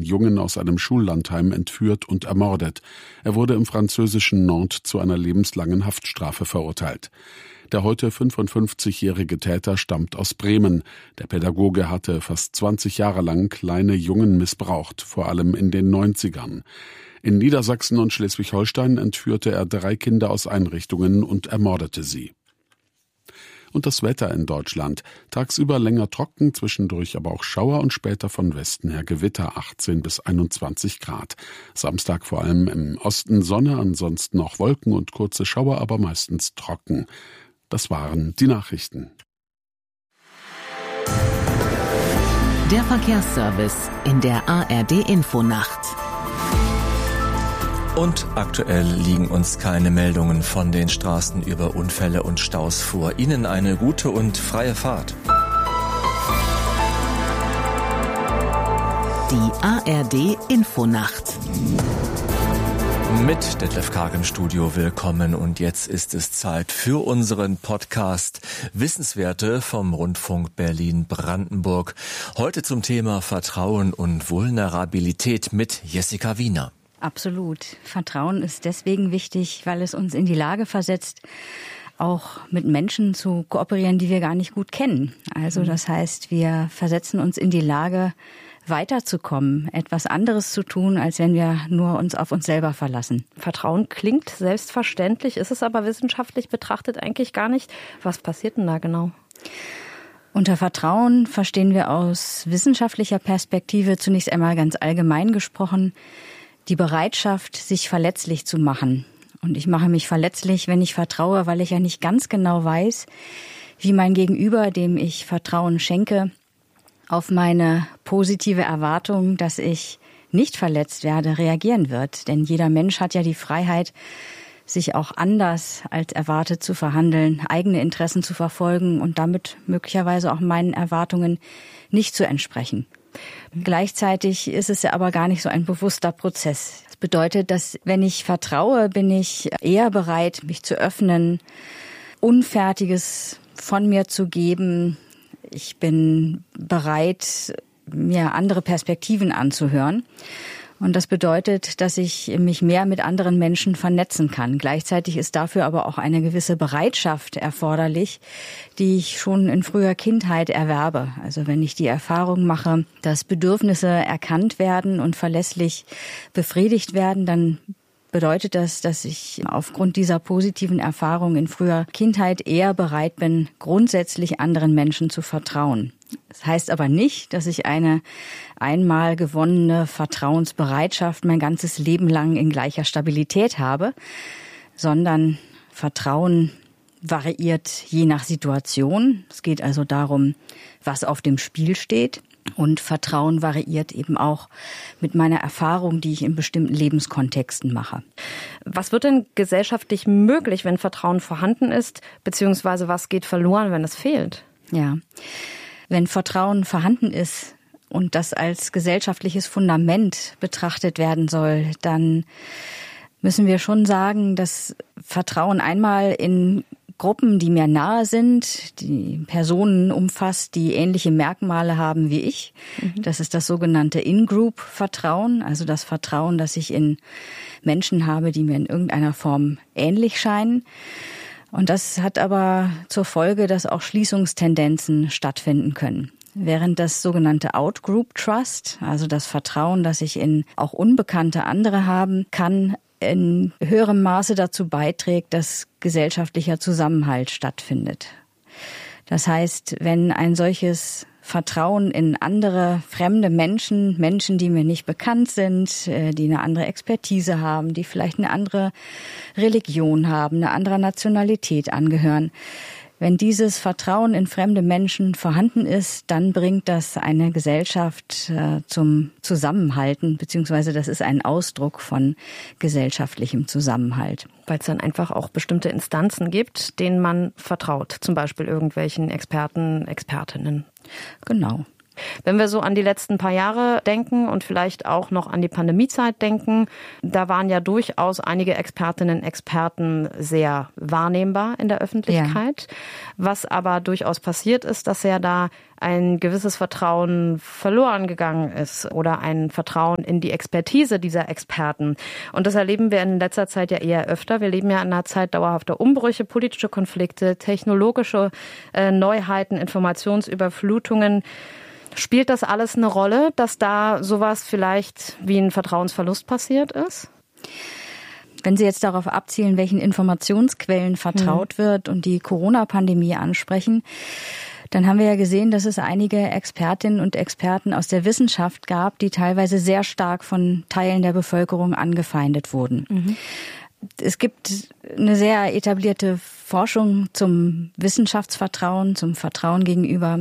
Jungen aus einem Schullandheim entführt und ermordet. Er wurde im französischen Nantes zu einer lebenslangen Haftstrafe verurteilt. Der heute 55-jährige Täter stammt aus Bremen. Der Pädagoge hatte fast 20 Jahre lang kleine Jungen missbraucht, vor allem in den 90ern. In Niedersachsen und Schleswig-Holstein entführte er 3 Kinder aus Einrichtungen und ermordete sie. Und das Wetter in Deutschland. Tagsüber länger trocken, zwischendurch aber auch Schauer und später von Westen her Gewitter, 18 bis 21 Grad. Samstag vor allem im Osten Sonne, ansonsten auch Wolken und kurze Schauer, aber meistens trocken. Das waren die Nachrichten. Der Verkehrsservice in der ARD-Infonacht. Und aktuell liegen uns keine Meldungen von den Straßen über Unfälle und Staus vor. Ihnen eine gute und freie Fahrt. Die ARD-Infonacht. Mit Detlef Karg im Studio, willkommen. Und jetzt ist es Zeit für unseren Podcast Wissenswerte vom Rundfunk Berlin-Brandenburg. Heute zum Thema Vertrauen und Vulnerabilität mit Jessica Wiener. Absolut. Vertrauen ist deswegen wichtig, weil es uns in die Lage versetzt, auch mit Menschen zu kooperieren, die wir gar nicht gut kennen. Also das heißt, wir versetzen uns in die Lage, weiterzukommen, etwas anderes zu tun, als wenn wir nur uns auf uns selber verlassen. Vertrauen klingt selbstverständlich, ist es aber wissenschaftlich betrachtet eigentlich gar nicht. Was passiert denn da genau? Unter Vertrauen verstehen wir aus wissenschaftlicher Perspektive zunächst einmal ganz allgemein gesprochen die Bereitschaft, sich verletzlich zu machen. Und ich mache mich verletzlich, wenn ich vertraue, weil ich ja nicht ganz genau weiß, wie mein Gegenüber, dem ich Vertrauen schenke, auf meine positive Erwartung, dass ich nicht verletzt werde, reagieren wird. Denn jeder Mensch hat ja die Freiheit, sich auch anders als erwartet zu verhandeln, eigene Interessen zu verfolgen und damit möglicherweise auch meinen Erwartungen nicht zu entsprechen. Gleichzeitig ist es ja aber gar nicht so ein bewusster Prozess. Das bedeutet, dass wenn ich vertraue, bin ich eher bereit, mich zu öffnen, Unfertiges von mir zu geben. Ich bin bereit, mir andere Perspektiven anzuhören. Und das bedeutet, dass ich mich mehr mit anderen Menschen vernetzen kann. Gleichzeitig ist dafür aber auch eine gewisse Bereitschaft erforderlich, die ich schon in früher Kindheit erwerbe. Also wenn ich die Erfahrung mache, dass Bedürfnisse erkannt werden und verlässlich befriedigt werden, dann bedeutet das, dass ich aufgrund dieser positiven Erfahrung in früher Kindheit eher bereit bin, grundsätzlich anderen Menschen zu vertrauen. Das heißt aber nicht, dass ich eine einmal gewonnene Vertrauensbereitschaft mein ganzes Leben lang in gleicher Stabilität habe, sondern Vertrauen variiert je nach Situation. Es geht also darum, was auf dem Spiel steht. Und Vertrauen variiert eben auch mit meiner Erfahrung, die ich in bestimmten Lebenskontexten mache. Was wird denn gesellschaftlich möglich, wenn Vertrauen vorhanden ist, beziehungsweise was geht verloren, wenn es fehlt? Ja, wenn Vertrauen vorhanden ist und das als gesellschaftliches Fundament betrachtet werden soll, dann müssen wir schon sagen, dass Vertrauen einmal in Gruppen, die mir nahe sind, die Personen umfasst, die ähnliche Merkmale haben wie ich. Das ist das sogenannte In-Group-Vertrauen, also das Vertrauen, das ich in Menschen habe, die mir in irgendeiner Form ähnlich scheinen. Und das hat aber zur Folge, dass auch Schließungstendenzen stattfinden können. Während das sogenannte Out-Group-Trust, also das Vertrauen, das ich in auch unbekannte andere haben kann, in höherem Maße dazu beiträgt, dass gesellschaftlicher Zusammenhalt stattfindet. Das heißt, wenn ein solches Vertrauen in andere fremde Menschen, die mir nicht bekannt sind, die eine andere Expertise haben, die vielleicht eine andere Religion haben, eine andere Nationalität angehören, wenn dieses Vertrauen in fremde Menschen vorhanden ist, dann bringt das eine Gesellschaft zum Zusammenhalten, beziehungsweise das ist ein Ausdruck von gesellschaftlichem Zusammenhalt. Weil es dann einfach auch bestimmte Instanzen gibt, denen man vertraut, zum Beispiel irgendwelchen Experten, Expertinnen. Genau. Wenn wir so an die letzten paar Jahre denken und vielleicht auch noch an die Pandemiezeit denken, da waren ja durchaus einige Expertinnen und Experten sehr wahrnehmbar in der Öffentlichkeit. Ja. Was aber durchaus passiert ist, dass ja da ein gewisses Vertrauen verloren gegangen ist oder ein Vertrauen in die Expertise dieser Experten. Und das erleben wir in letzter Zeit ja eher öfter. Wir leben ja in einer Zeit dauerhafter Umbrüche, politische Konflikte, technologische Neuheiten, Informationsüberflutungen. Spielt das alles eine Rolle, dass da sowas vielleicht wie ein Vertrauensverlust passiert ist? Wenn Sie jetzt darauf abzielen, welchen Informationsquellen vertraut wird und die Corona-Pandemie ansprechen, dann haben wir ja gesehen, dass es einige Expertinnen und Experten aus der Wissenschaft gab, die teilweise sehr stark von Teilen der Bevölkerung angefeindet wurden. Mhm. Es gibt eine sehr etablierte Forschung zum Wissenschaftsvertrauen, zum Vertrauen gegenüber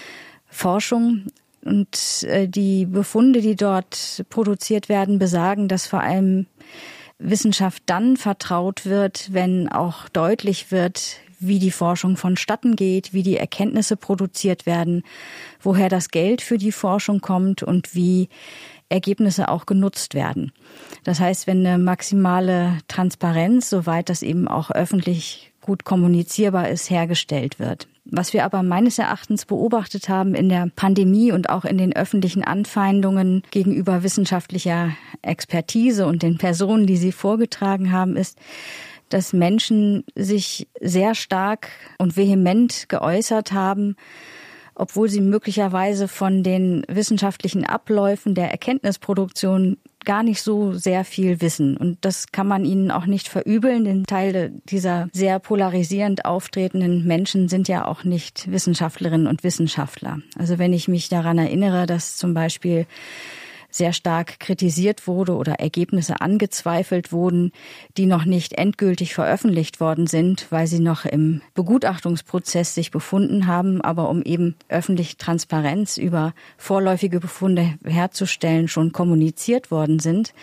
Forschung. Und die Befunde, die dort produziert werden, besagen, dass vor allem Wissenschaft dann vertraut wird, wenn auch deutlich wird, wie die Forschung vonstatten geht, wie die Erkenntnisse produziert werden, woher das Geld für die Forschung kommt und wie Ergebnisse auch genutzt werden. Das heißt, wenn eine maximale Transparenz, soweit das eben auch öffentlich gut kommunizierbar ist, hergestellt wird. Was wir aber meines Erachtens beobachtet haben in der Pandemie und auch in den öffentlichen Anfeindungen gegenüber wissenschaftlicher Expertise und den Personen, die sie vorgetragen haben, ist, dass Menschen sich sehr stark und vehement geäußert haben, obwohl sie möglicherweise von den wissenschaftlichen Abläufen der Erkenntnisproduktion gar nicht so sehr viel wissen. Und das kann man ihnen auch nicht verübeln, denn Teile dieser sehr polarisierend auftretenden Menschen sind ja auch nicht Wissenschaftlerinnen und Wissenschaftler. Also wenn ich mich daran erinnere, dass zum Beispiel sehr stark kritisiert wurde oder Ergebnisse angezweifelt wurden, die noch nicht endgültig veröffentlicht worden sind, weil sie noch im Begutachtungsprozess sich befunden haben, aber um eben öffentlich Transparenz über vorläufige Befunde herzustellen, schon kommuniziert worden sind,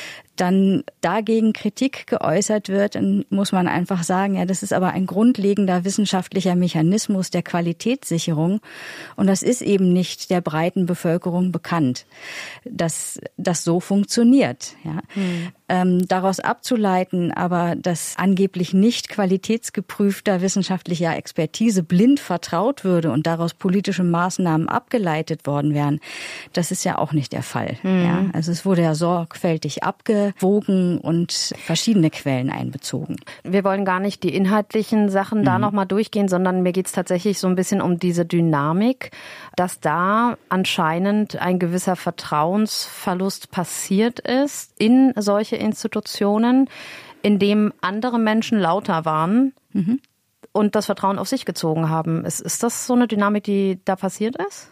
dann dagegen Kritik geäußert wird, dann muss man einfach sagen, ja, das ist aber ein grundlegender wissenschaftlicher Mechanismus der Qualitätssicherung und das ist eben nicht der breiten Bevölkerung bekannt, dass das so funktioniert. Ja. Daraus abzuleiten, aber dass angeblich nicht qualitätsgeprüfter wissenschaftlicher Expertise blind vertraut würde und daraus politische Maßnahmen abgeleitet worden wären, das ist ja auch nicht der Fall. Ja. Also es wurde ja sorgfältig abgewogen und verschiedene Quellen einbezogen. Wir wollen gar nicht die inhaltlichen Sachen da nochmal durchgehen, sondern mir geht es tatsächlich so ein bisschen um diese Dynamik, dass da anscheinend ein gewisser Vertrauensverlust passiert ist in solche Institutionen, in dem andere Menschen lauter waren und das Vertrauen auf sich gezogen haben. Ist das so eine Dynamik, die da passiert ist?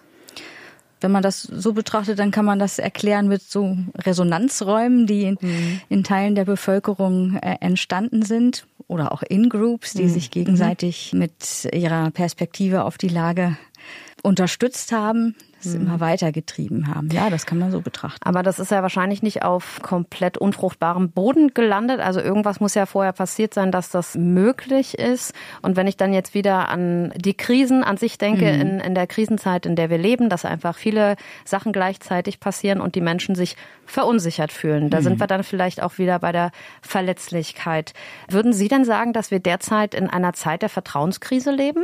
Wenn man das so betrachtet, dann kann man das erklären mit so Resonanzräumen, die in Teilen der Bevölkerung entstanden sind oder auch In-Groups, die sich gegenseitig mit ihrer Perspektive auf die Lage unterstützt haben, das immer weitergetrieben haben. Ja, das kann man so betrachten. Aber das ist ja wahrscheinlich nicht auf komplett unfruchtbarem Boden gelandet. Also irgendwas muss ja vorher passiert sein, dass das möglich ist. Und wenn ich dann jetzt wieder an die Krisen an sich denke, in der Krisenzeit, in der wir leben, dass einfach viele Sachen gleichzeitig passieren und die Menschen sich verunsichert fühlen. Da sind wir dann vielleicht auch wieder bei der Verletzlichkeit. Würden Sie denn sagen, dass wir derzeit in einer Zeit der Vertrauenskrise leben?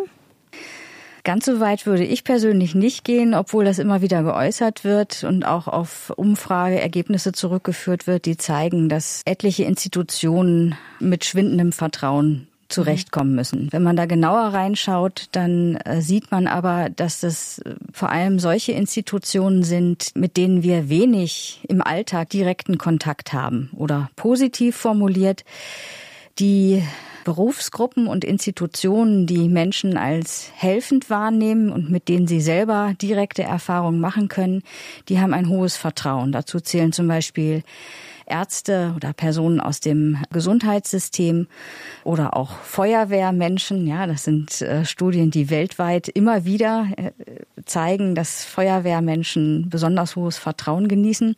Ganz so weit würde ich persönlich nicht gehen, obwohl das immer wieder geäußert wird und auch auf Umfrageergebnisse zurückgeführt wird, die zeigen, dass etliche Institutionen mit schwindendem Vertrauen zurechtkommen müssen. Wenn man da genauer reinschaut, dann sieht man aber, dass das vor allem solche Institutionen sind, mit denen wir wenig im Alltag direkten Kontakt haben. Oder positiv formuliert, die Berufsgruppen und Institutionen, die Menschen als helfend wahrnehmen und mit denen sie selber direkte Erfahrungen machen können, die haben ein hohes Vertrauen. Dazu zählen zum Beispiel Ärzte oder Personen aus dem Gesundheitssystem oder auch Feuerwehrmenschen. Ja, das sind Studien, die weltweit immer wieder zeigen, dass Feuerwehrmenschen besonders hohes Vertrauen genießen.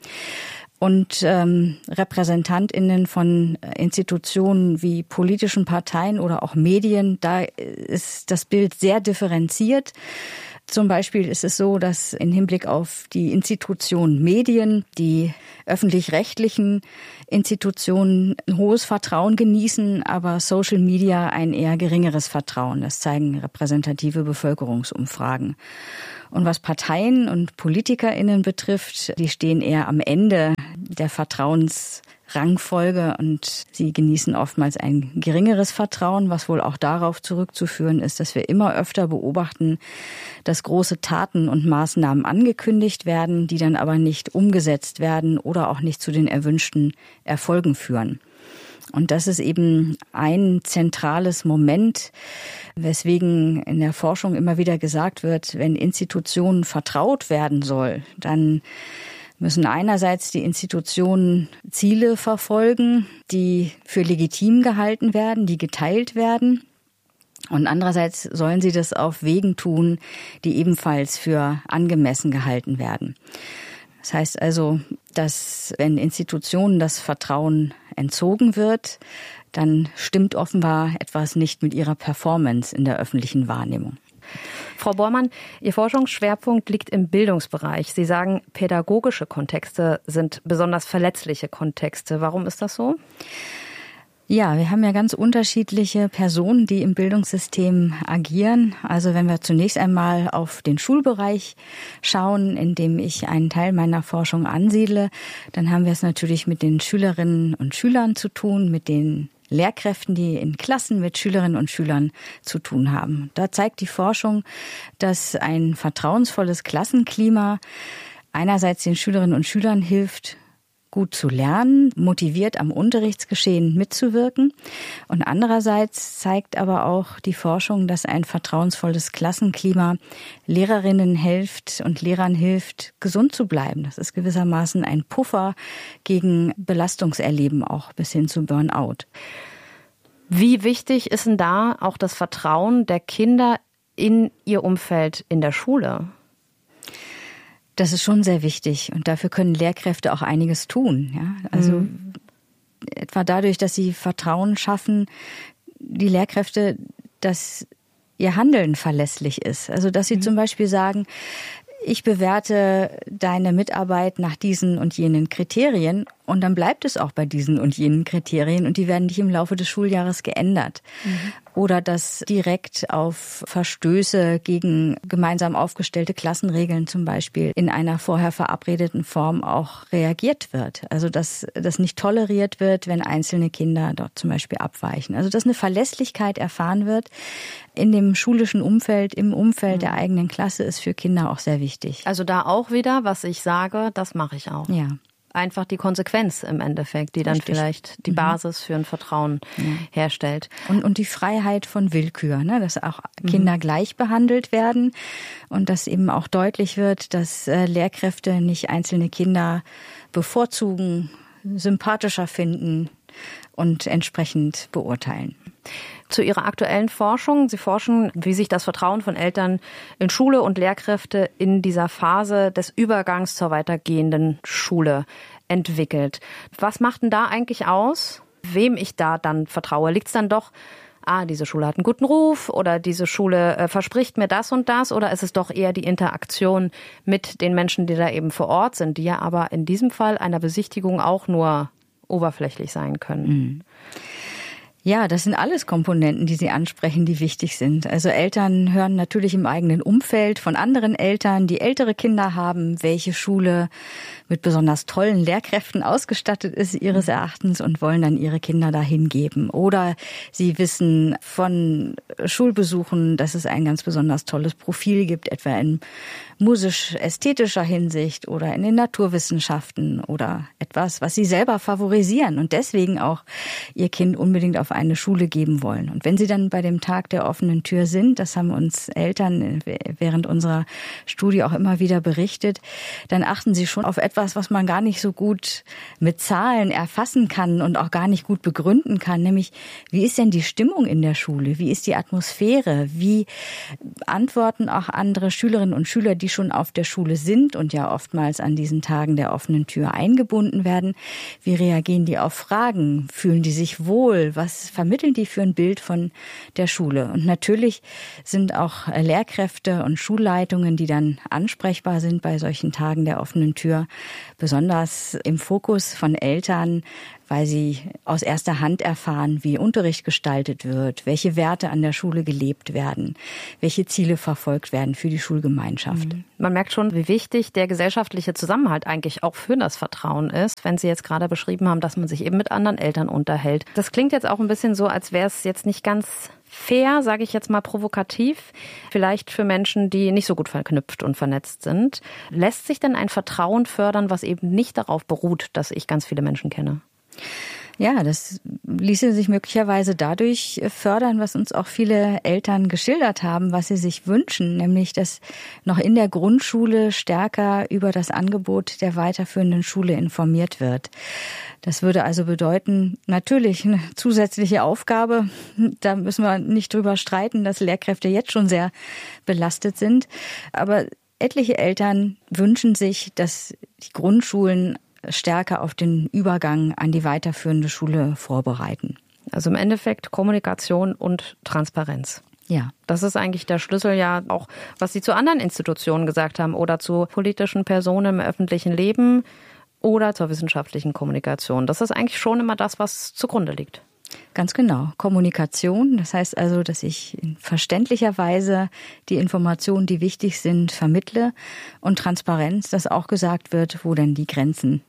Und RepräsentantInnen von Institutionen wie politischen Parteien oder auch Medien, da ist das Bild sehr differenziert. Zum Beispiel ist es so, dass im Hinblick auf die Institutionen Medien, die öffentlich-rechtlichen Institutionen ein hohes Vertrauen genießen, aber Social Media ein eher geringeres Vertrauen. Das zeigen repräsentative Bevölkerungsumfragen. Und was Parteien und PolitikerInnen betrifft, die stehen eher am Ende der Vertrauensrangfolge und sie genießen oftmals ein geringeres Vertrauen, was wohl auch darauf zurückzuführen ist, dass wir immer öfter beobachten, dass große Taten und Maßnahmen angekündigt werden, die dann aber nicht umgesetzt werden oder auch nicht zu den erwünschten Erfolgen führen. Und das ist eben ein zentrales Moment, weswegen in der Forschung immer wieder gesagt wird, wenn Institutionen vertraut werden soll, dann müssen einerseits die Institutionen Ziele verfolgen, die für legitim gehalten werden, die geteilt werden. Und andererseits sollen sie das auf Wegen tun, die ebenfalls für angemessen gehalten werden. Das heißt also, dass wenn Institutionen das Vertrauen entzogen wird, dann stimmt offenbar etwas nicht mit ihrer Performance in der öffentlichen Wahrnehmung. Frau Bormann, Ihr Forschungsschwerpunkt liegt im Bildungsbereich. Sie sagen, pädagogische Kontexte sind besonders verletzliche Kontexte. Warum ist das so? Ja, wir haben ja ganz unterschiedliche Personen, die im Bildungssystem agieren. Also wenn wir zunächst einmal auf den Schulbereich schauen, in dem ich einen Teil meiner Forschung ansiedle, dann haben wir es natürlich mit den Schülerinnen und Schülern zu tun, mit den Lehrkräften, die in Klassen mit Schülerinnen und Schülern zu tun haben. Da zeigt die Forschung, dass ein vertrauensvolles Klassenklima einerseits den Schülerinnen und Schülern hilft, gut zu lernen, motiviert am Unterrichtsgeschehen mitzuwirken. Und andererseits zeigt aber auch die Forschung, dass ein vertrauensvolles Klassenklima Lehrerinnen hilft und Lehrern hilft, gesund zu bleiben. Das ist gewissermaßen ein Puffer gegen Belastungserleben, auch bis hin zu Burnout. Wie wichtig ist denn da auch das Vertrauen der Kinder in ihr Umfeld in der Schule? Das ist schon sehr wichtig und dafür können Lehrkräfte auch einiges tun. Ja? Also etwa dadurch, dass sie Vertrauen schaffen, die Lehrkräfte, dass ihr Handeln verlässlich ist. Also dass sie zum Beispiel sagen, ich bewerte deine Mitarbeit nach diesen und jenen Kriterien und dann bleibt es auch bei diesen und jenen Kriterien und die werden nicht im Laufe des Schuljahres geändert. Oder dass direkt auf Verstöße gegen gemeinsam aufgestellte Klassenregeln zum Beispiel in einer vorher verabredeten Form auch reagiert wird. Also dass das nicht toleriert wird, wenn einzelne Kinder dort zum Beispiel abweichen. Also dass eine Verlässlichkeit erfahren wird in dem schulischen Umfeld, im Umfeld der eigenen Klasse ist für Kinder auch sehr wichtig. Also da auch wieder, was ich sage, das mache ich auch. Ja. Einfach die Konsequenz im Endeffekt, die dann Richtig. Vielleicht die Basis für ein Vertrauen herstellt. Und die Freiheit von Willkür, ne? Dass auch Kinder gleich behandelt werden und dass eben auch deutlich wird, dass Lehrkräfte nicht einzelne Kinder bevorzugen, sympathischer finden und entsprechend beurteilen. Zu Ihrer aktuellen Forschung. Sie forschen, wie sich das Vertrauen von Eltern in Schule und Lehrkräfte in dieser Phase des Übergangs zur weitergehenden Schule entwickelt. Was macht denn da eigentlich aus, wem ich da dann vertraue? Liegt es dann doch, diese Schule hat einen guten Ruf oder diese Schule verspricht mir das und das? Oder ist es doch eher die Interaktion mit den Menschen, die da eben vor Ort sind, die ja aber in diesem Fall einer Besichtigung auch nur oberflächlich sein können? Ja, das sind alles Komponenten, die Sie ansprechen, die wichtig sind. Also Eltern hören natürlich im eigenen Umfeld von anderen Eltern, die ältere Kinder haben, welche Schule mit besonders tollen Lehrkräften ausgestattet ist, ihres Erachtens, und wollen dann ihre Kinder dahin geben. Oder sie wissen von Schulbesuchen, dass es ein ganz besonders tolles Profil gibt, etwa in musisch-ästhetischer Hinsicht oder in den Naturwissenschaften oder etwas, was sie selber favorisieren und deswegen auch ihr Kind unbedingt auf eine Schule geben wollen. Und wenn sie dann bei dem Tag der offenen Tür sind, das haben uns Eltern während unserer Studie auch immer wieder berichtet, dann achten sie schon auf etwas, was man gar nicht so gut mit Zahlen erfassen kann und auch gar nicht gut begründen kann, nämlich wie ist denn die Stimmung in der Schule? Wie ist die Atmosphäre? Wie antworten auch andere Schülerinnen und Schüler, die schon auf der Schule sind und ja oftmals an diesen Tagen der offenen Tür eingebunden gefunden werden? Wie reagieren die auf Fragen? Fühlen die sich wohl? Was vermitteln die für ein Bild von der Schule? Und natürlich sind auch Lehrkräfte und Schulleitungen, die dann ansprechbar sind bei solchen Tagen der offenen Tür, besonders im Fokus von Eltern, weil sie aus erster Hand erfahren, wie Unterricht gestaltet wird, welche Werte an der Schule gelebt werden, welche Ziele verfolgt werden für die Schulgemeinschaft. Man merkt schon, wie wichtig der gesellschaftliche Zusammenhalt eigentlich auch für das Vertrauen ist, wenn Sie jetzt gerade beschrieben haben, dass man sich eben mit anderen Eltern unterhält. Das klingt jetzt auch ein bisschen so, als wäre es jetzt nicht ganz fair, sage ich jetzt mal provokativ, vielleicht für Menschen, die nicht so gut verknüpft und vernetzt sind. Lässt sich denn ein Vertrauen fördern, was eben nicht darauf beruht, dass ich ganz viele Menschen kenne? Ja, das ließe sich möglicherweise dadurch fördern, was uns auch viele Eltern geschildert haben, was sie sich wünschen, nämlich dass noch in der Grundschule stärker über das Angebot der weiterführenden Schule informiert wird. Das würde also bedeuten, natürlich eine zusätzliche Aufgabe. Da müssen wir nicht drüber streiten, dass Lehrkräfte jetzt schon sehr belastet sind. Aber etliche Eltern wünschen sich, dass die Grundschulen stärker auf den Übergang an die weiterführende Schule vorbereiten. Also im Endeffekt Kommunikation und Transparenz. Ja. Das ist eigentlich der Schlüssel ja auch, was Sie zu anderen Institutionen gesagt haben oder zu politischen Personen im öffentlichen Leben oder zur wissenschaftlichen Kommunikation. Das ist eigentlich schon immer das, was zugrunde liegt. Ganz genau. Kommunikation, das heißt also, dass ich in verständlicher Weise die Informationen, die wichtig sind, vermittle, und Transparenz, dass auch gesagt wird, wo denn die Grenzen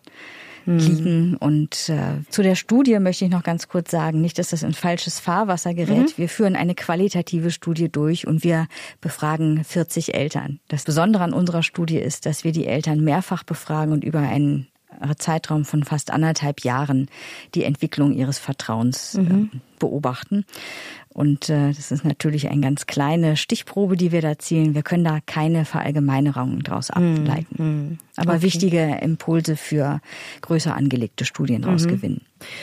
liegen. Und zu der Studie möchte ich noch ganz kurz sagen, nicht, dass das in falsches Fahrwasser gerät. Wir führen eine qualitative Studie durch und wir befragen 40 Eltern. Das Besondere an unserer Studie ist, dass wir die Eltern mehrfach befragen und über einen Zeitraum von fast 1,5 Jahren die Entwicklung ihres Vertrauens beobachten. Und das ist natürlich eine ganz kleine Stichprobe, die wir da zielen. Wir können da keine Verallgemeinerungen daraus ableiten. Aber wichtige Impulse für größer angelegte Studien daraus gewinnen.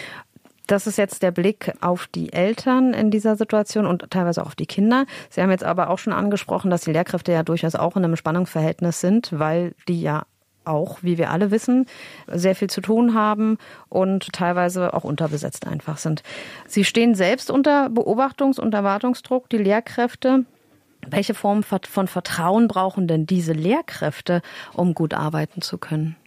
Das ist jetzt der Blick auf die Eltern in dieser Situation und teilweise auch auf die Kinder. Sie haben jetzt aber auch schon angesprochen, dass die Lehrkräfte ja durchaus auch in einem Spannungsverhältnis sind, weil die ja auch, wie wir alle wissen, sehr viel zu tun haben und teilweise auch unterbesetzt einfach sind. Sie stehen selbst unter Beobachtungs- und Erwartungsdruck, die Lehrkräfte. Welche Form von Vertrauen brauchen denn diese Lehrkräfte, um gut arbeiten zu können?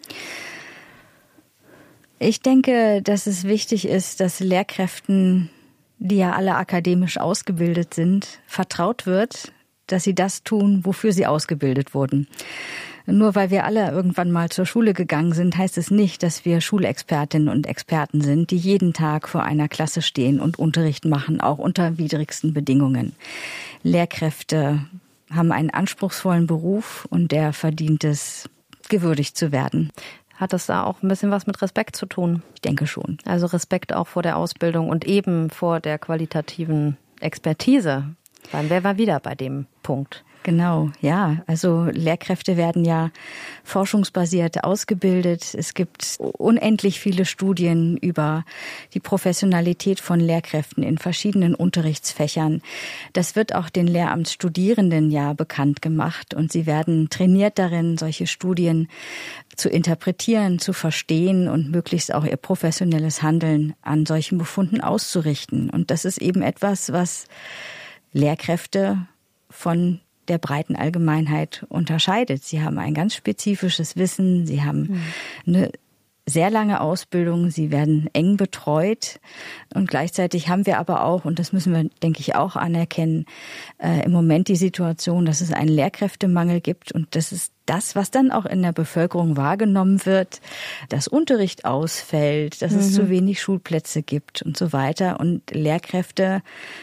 Ich denke, dass es wichtig ist, dass Lehrkräften, die ja alle akademisch ausgebildet sind, vertraut wird, dass sie das tun, wofür sie ausgebildet wurden. Nur weil wir alle irgendwann mal zur Schule gegangen sind, heißt es nicht, dass wir Schulexpertinnen und Experten sind, die jeden Tag vor einer Klasse stehen und Unterricht machen, auch unter widrigsten Bedingungen. Lehrkräfte haben einen anspruchsvollen Beruf und der verdient es, gewürdigt zu werden. Hat das da auch ein bisschen was mit Respekt zu tun? Ich denke schon. Also Respekt auch vor der Ausbildung und eben vor der qualitativen Expertise. Dann wären wir wieder bei dem Punkt. Genau, ja. Also Lehrkräfte werden ja forschungsbasiert ausgebildet. Es gibt unendlich viele Studien über die Professionalität von Lehrkräften in verschiedenen Unterrichtsfächern. Das wird auch den Lehramtsstudierenden ja bekannt gemacht und sie werden trainiert darin, solche Studien zu interpretieren, zu verstehen und möglichst auch ihr professionelles Handeln an solchen Befunden auszurichten. Und das ist eben etwas, was Lehrkräfte von der breiten Allgemeinheit unterscheidet. Sie haben ein ganz spezifisches Wissen, sie haben eine sehr lange Ausbildung, sie werden eng betreut und gleichzeitig haben wir aber auch, und das müssen wir, denke ich, auch anerkennen, im Moment die Situation, dass es einen Lehrkräftemangel gibt und das ist das, was dann auch in der Bevölkerung wahrgenommen wird, dass Unterricht ausfällt, dass es zu wenig Schulplätze gibt und so weiter und Lehrkräfte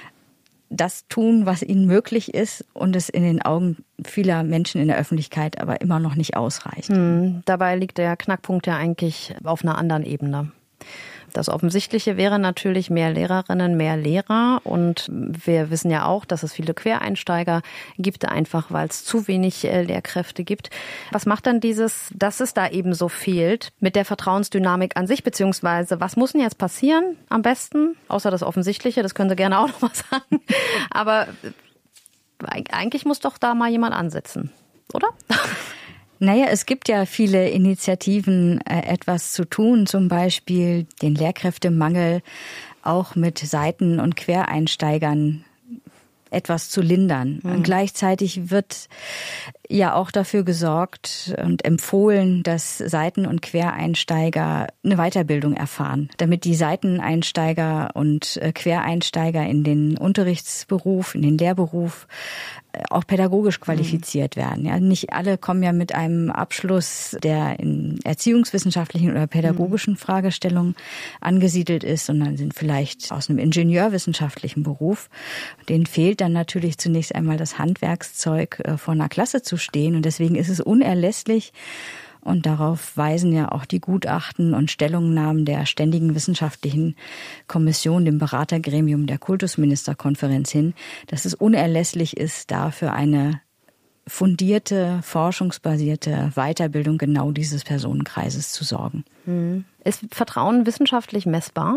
das tun, was ihnen möglich ist und es in den Augen vieler Menschen in der Öffentlichkeit aber immer noch nicht ausreicht. Dabei liegt der Knackpunkt ja eigentlich auf einer anderen Ebene. Das Offensichtliche wäre natürlich mehr Lehrerinnen, mehr Lehrer. Und wir wissen ja auch, dass es viele Quereinsteiger gibt, einfach weil es zu wenig Lehrkräfte gibt. Was macht dann dass es da eben so fehlt mit der Vertrauensdynamik an sich, beziehungsweise was muss denn jetzt passieren am besten? Außer das Offensichtliche, das können Sie gerne auch noch mal sagen. Aber eigentlich muss doch da mal jemand ansetzen, oder? Naja, es gibt ja viele Initiativen, etwas zu tun, zum Beispiel den Lehrkräftemangel auch mit Seiten- und Quereinsteigern etwas zu lindern. Und gleichzeitig wird ja auch dafür gesorgt und empfohlen, dass Seiten- und Quereinsteiger eine Weiterbildung erfahren, damit die Seiteneinsteiger und Quereinsteiger in den Unterrichtsberuf, in den Lehrberuf auch pädagogisch qualifiziert werden. Ja, nicht alle kommen ja mit einem Abschluss, der in erziehungswissenschaftlichen oder pädagogischen Fragestellungen angesiedelt ist, sondern sind vielleicht aus einem ingenieurwissenschaftlichen Beruf. Denen fehlt dann natürlich zunächst einmal das Handwerkszeug, vor einer Klasse zu stehen. Und deswegen ist es unerlässlich, und darauf weisen ja auch die Gutachten und Stellungnahmen der Ständigen Wissenschaftlichen Kommission, dem Beratergremium der Kultusministerkonferenz hin, dass es unerlässlich ist, dafür eine fundierte, forschungsbasierte Weiterbildung genau dieses Personenkreises zu sorgen. Ist Vertrauen wissenschaftlich messbar?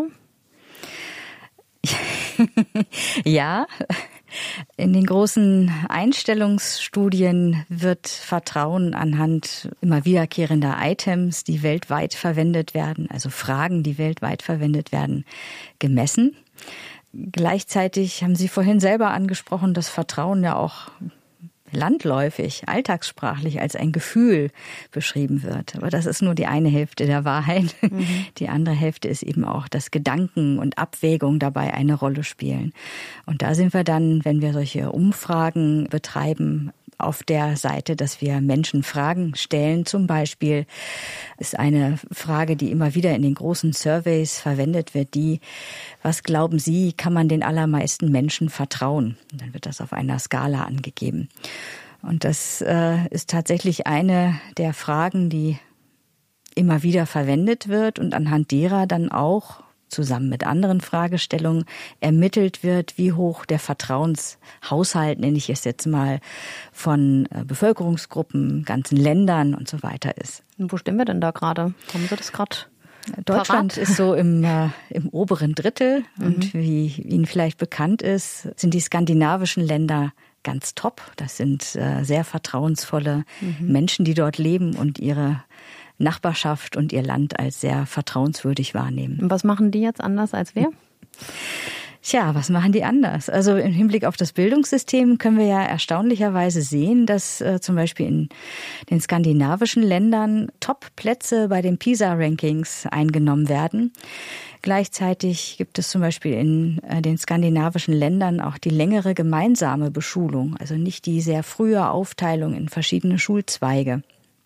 Ja. In den großen Einstellungsstudien wird Vertrauen anhand immer wiederkehrender Items, die weltweit verwendet werden, also Fragen, die weltweit verwendet werden, gemessen. Gleichzeitig haben Sie vorhin selber angesprochen, dass Vertrauen ja auch landläufig, alltagssprachlich als ein Gefühl beschrieben wird. Aber das ist nur die eine Hälfte der Wahrheit. Die andere Hälfte ist eben auch, dass Gedanken und Abwägung dabei eine Rolle spielen. Und da sind wir dann, wenn wir solche Umfragen betreiben, auf der Seite, dass wir Menschen Fragen stellen. Zum Beispiel ist eine Frage, die immer wieder in den großen Surveys verwendet wird, die: Was glauben Sie, kann man den allermeisten Menschen vertrauen? Und dann wird das auf einer Skala angegeben. Und das ist tatsächlich eine der Fragen, die immer wieder verwendet wird und anhand derer dann auch zusammen mit anderen Fragestellungen ermittelt wird, wie hoch der Vertrauenshaushalt, nenne ich es jetzt mal, von Bevölkerungsgruppen, ganzen Ländern und so weiter ist. Und wo stehen wir denn da gerade? Haben Sie das gerade? Deutschland parat? Ist so im oberen Drittel und wie Ihnen vielleicht bekannt ist, sind die skandinavischen Länder ganz top. Das sind sehr vertrauensvolle Menschen, die dort leben und ihre Nachbarschaft und ihr Land als sehr vertrauenswürdig wahrnehmen. Und was machen die jetzt anders als wir? Tja, was machen die anders? Also im Hinblick auf das Bildungssystem können wir ja erstaunlicherweise sehen, dass zum Beispiel in den skandinavischen Ländern Top-Plätze bei den PISA-Rankings eingenommen werden. Gleichzeitig gibt es zum Beispiel in den skandinavischen Ländern auch die längere gemeinsame Beschulung, also nicht die sehr frühe Aufteilung in verschiedene Schulzweige.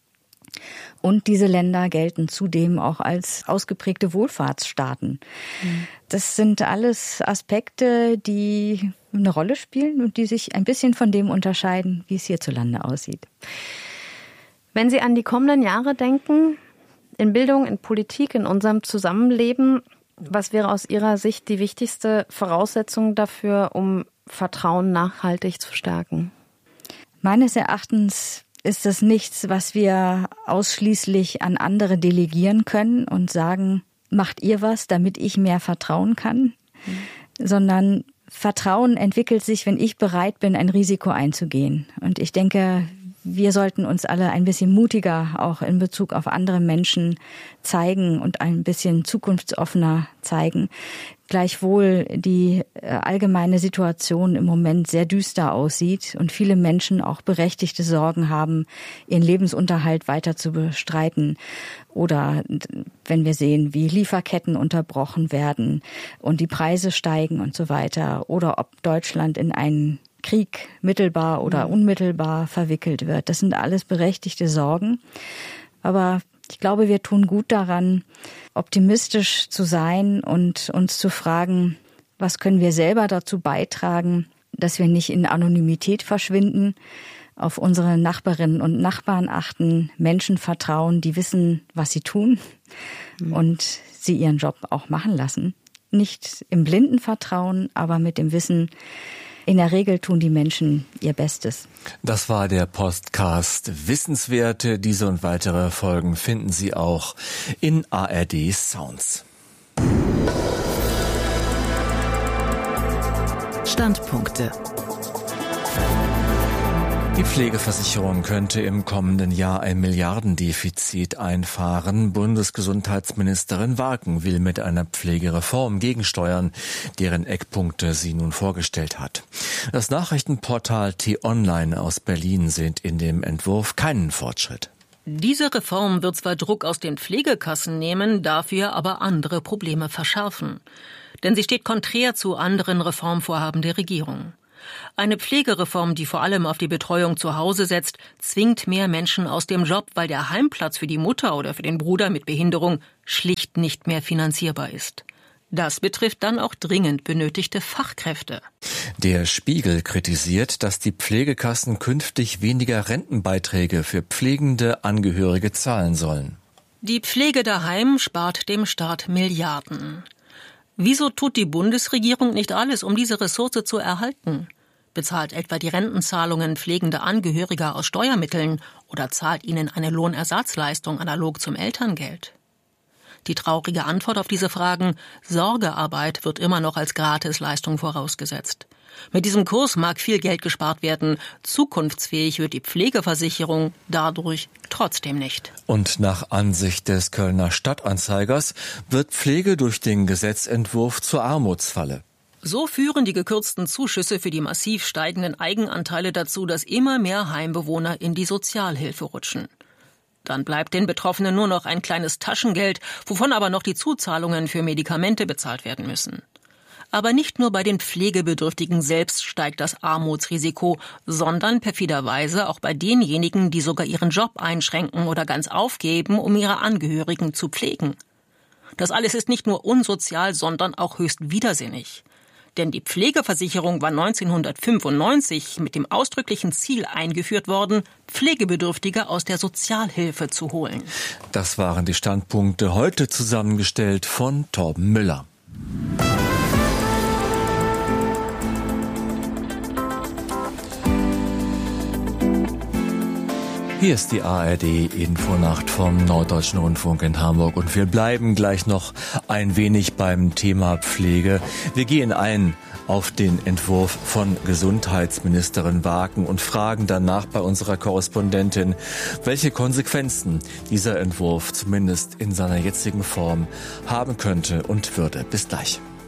Und diese Länder gelten zudem auch als ausgeprägte Wohlfahrtsstaaten. Das sind alles Aspekte, die eine Rolle spielen und die sich ein bisschen von dem unterscheiden, wie es hierzulande aussieht. Wenn Sie an die kommenden Jahre denken, in Bildung, in Politik, in unserem Zusammenleben, was wäre aus Ihrer Sicht die wichtigste Voraussetzung dafür, um Vertrauen nachhaltig zu stärken? Meines Erachtens ist das nichts, was wir ausschließlich an andere delegieren können und sagen, macht ihr was, damit ich mehr vertrauen kann, sondern Vertrauen entwickelt sich, wenn ich bereit bin, ein Risiko einzugehen. Und ich denke, wir sollten uns alle ein bisschen mutiger auch in Bezug auf andere Menschen zeigen und ein bisschen zukunftsoffener zeigen. Gleichwohl die allgemeine Situation im Moment sehr düster aussieht und viele Menschen auch berechtigte Sorgen haben, ihren Lebensunterhalt weiter zu bestreiten. Oder wenn wir sehen, wie Lieferketten unterbrochen werden und die Preise steigen und so weiter. Oder ob Deutschland in einen Krieg mittelbar oder unmittelbar verwickelt wird. Das sind alles berechtigte Sorgen. Aber ich glaube, wir tun gut daran, optimistisch zu sein und uns zu fragen, was können wir selber dazu beitragen, dass wir nicht in Anonymität verschwinden, auf unsere Nachbarinnen und Nachbarn achten, Menschen vertrauen, die wissen, was sie tun und sie ihren Job auch machen lassen. Nicht im blinden Vertrauen, aber mit dem Wissen, in der Regel tun die Menschen ihr Bestes. Das war der Podcast Wissenswerte. Diese und weitere Folgen finden Sie auch in ARD Sounds. Standpunkte. Die Pflegeversicherung könnte im kommenden Jahr ein Milliardendefizit einfahren. Bundesgesundheitsministerin Wagen will mit einer Pflegereform gegensteuern, deren Eckpunkte sie nun vorgestellt hat. Das Nachrichtenportal T-Online aus Berlin sieht in dem Entwurf keinen Fortschritt. Diese Reform wird zwar Druck aus den Pflegekassen nehmen, dafür aber andere Probleme verschärfen. Denn sie steht konträr zu anderen Reformvorhaben der Regierung. Eine Pflegereform, die vor allem auf die Betreuung zu Hause setzt, zwingt mehr Menschen aus dem Job, weil der Heimplatz für die Mutter oder für den Bruder mit Behinderung schlicht nicht mehr finanzierbar ist. Das betrifft dann auch dringend benötigte Fachkräfte. Der Spiegel kritisiert, dass die Pflegekassen künftig weniger Rentenbeiträge für pflegende Angehörige zahlen sollen. Die Pflege daheim spart dem Staat Milliarden. Wieso tut die Bundesregierung nicht alles, um diese Ressource zu erhalten? Bezahlt etwa die Rentenzahlungen pflegender Angehöriger aus Steuermitteln oder zahlt ihnen eine Lohnersatzleistung analog zum Elterngeld? Die traurige Antwort auf diese Fragen: Sorgearbeit wird immer noch als Gratisleistung vorausgesetzt. Mit diesem Kurs mag viel Geld gespart werden. Zukunftsfähig wird die Pflegeversicherung dadurch trotzdem nicht. Und nach Ansicht des Kölner Stadtanzeigers wird Pflege durch den Gesetzentwurf zur Armutsfalle. So führen die gekürzten Zuschüsse für die massiv steigenden Eigenanteile dazu, dass immer mehr Heimbewohner in die Sozialhilfe rutschen. Dann bleibt den Betroffenen nur noch ein kleines Taschengeld, wovon aber noch die Zuzahlungen für Medikamente bezahlt werden müssen. Aber nicht nur bei den Pflegebedürftigen selbst steigt das Armutsrisiko, sondern perfiderweise auch bei denjenigen, die sogar ihren Job einschränken oder ganz aufgeben, um ihre Angehörigen zu pflegen. Das alles ist nicht nur unsozial, sondern auch höchst widersinnig. Denn die Pflegeversicherung war 1995 mit dem ausdrücklichen Ziel eingeführt worden, Pflegebedürftige aus der Sozialhilfe zu holen. Das waren die Standpunkte, heute zusammengestellt von Torben Müller. Hier ist die ARD-Infonacht vom Norddeutschen Rundfunk in Hamburg und wir bleiben gleich noch ein wenig beim Thema Pflege. Wir gehen ein auf den Entwurf von Gesundheitsministerin Wagen und fragen danach bei unserer Korrespondentin, welche Konsequenzen dieser Entwurf zumindest in seiner jetzigen Form haben könnte und würde. Bis gleich.